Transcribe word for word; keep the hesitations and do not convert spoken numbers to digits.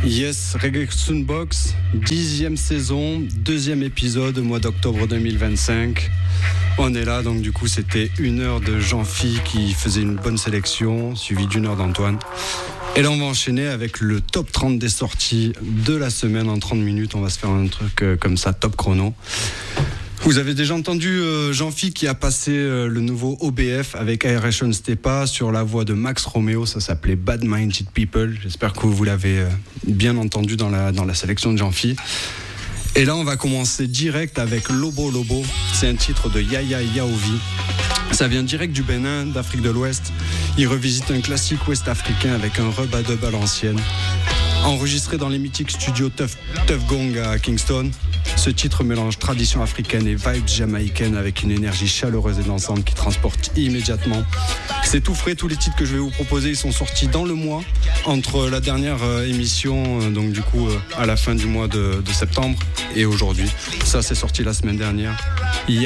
Yes, Reggae Soundbox, dixième saison, deuxième épisode, mois d'octobre deux mille vingt-cinq. On est là, donc du coup c'était une heure de Jean-Phi qui faisait une bonne sélection, suivi d'une heure d'Antoine. Et là on va enchaîner avec le top trente des sorties de la semaine en trente minutes. On va se faire un truc euh, comme ça, top chrono. Vous avez déjà entendu euh, Jean-Phi qui a passé euh, le nouveau O B F avec Aeration Stepa sur la voix de Max Romeo. Ça s'appelait Bad Minded People. J'espère que vous l'avez euh, bien entendu dans la, dans la sélection de Jean-Phi. Et là on va commencer direct avec Lobo Lobo. C'est un titre de Yaya Yaovi. Ça vient direct du Bénin, d'Afrique de l'Ouest. Il revisite un classique ouest-africain avec un rub à dub à l'ancienne. Enregistré dans les mythiques studios Tuff, Tuff Gong à Kingston, ce titre mélange tradition africaine et vibes jamaïcaines avec une énergie chaleureuse et dansante qui transporte immédiatement. C'est tout frais, tous les titres que je vais vous proposer, ils sont sortis dans le mois, entre la dernière euh, émission, euh, donc du coup euh, à la fin du mois de, de septembre, et aujourd'hui. Ça, c'est sorti la semaine dernière. Il y a